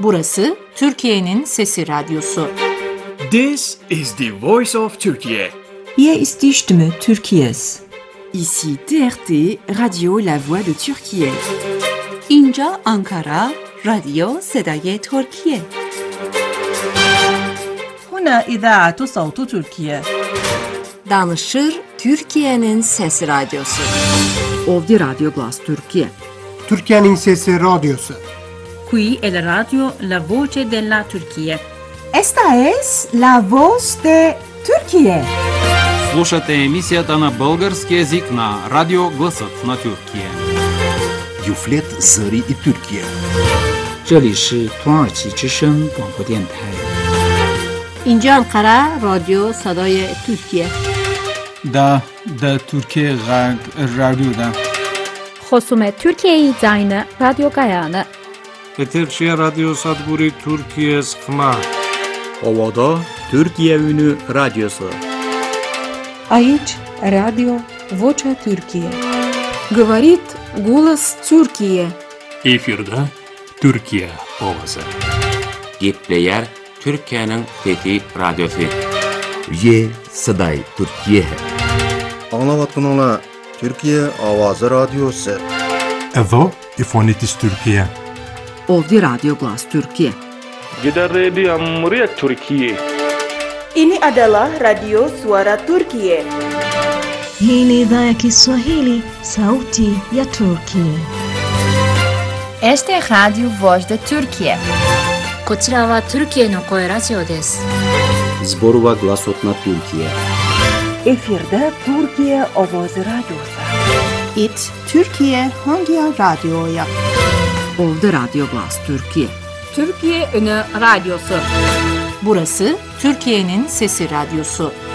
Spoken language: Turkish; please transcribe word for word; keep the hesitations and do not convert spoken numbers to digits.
Burası Türkiye'nin Sesi Radyosu. This is the voice of Turkey. Hier ist die Stimme Türkiye's. Ici T R T, Radio La Voix de Türkiye. اینجا آنکارا، رادیو صدای ترکیه. هنا إذاعة صوت تركيا. Danışır Türkiye'nin Sesi Radyosu. Ovdje Radio Glas Türkiye. Türkiye'nin Sesi Radyosu. Qui è la radio La Voce della Turchia. Esta es La Voz de Turquie. Слушате емисията на български език на Радио Гласът на Тюркия. Юфлет Зари и Türkiye. 这里是土耳其之声广播电台。 اینجا انقره رادیو صدای ترکیه. دا دا ترکیه غرب رادیو دا. خصوم ترکیه زاین رادیو گایانه. Eterşehir Radyo Sadguri Türkiye Sıkma. Ovada Türkiye Ünü Radyosu. Aici Radio Vocea Türkiye. Говорит голос Türkiye. Efirde Türkiye Ovası. Gepleyer Türkiye'nin Fethi Radyosu. Ye Saday Türkiye. Anlavatkanlar Türkiye Avazı Radyosu. Evo İfonitis Türkiye. Ovdje Radio Glas Türkiye. Gider Radio Muria Türkiye. Ini adalah Radio Suara Turkiye. Hii ni idhaa ya Kiswahili, Sauti ya Turkiye. Este es Radio Voz de Turkiye. こちらはトルキエの声ラジオです。 Zborova Glasot na Türkiye. Efirde Türkiye Ovoz Radyosu. It Türkiye Hangi Radyo'ya? Ovdje Radio Glas Türkiye. Türkiye Ünü Radyosu. Burası Türkiye'nin Sesi Radyosu.